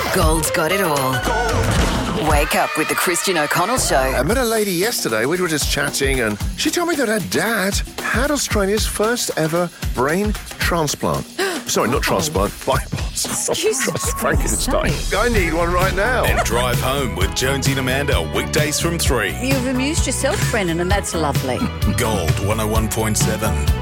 Gold's got it all. Wake up with the Christian O'Connell Show. I met a lady yesterday. We were just chatting, and she told me that her dad had Australia's first ever brain transplant. Sorry, not transplant, bypass. Excuse me. Frankenstein. I need one right now. And drive home with Jonesy and Amanda, weekdays from 3. You've amused yourself, Brennan, and that's lovely. Gold 101.7.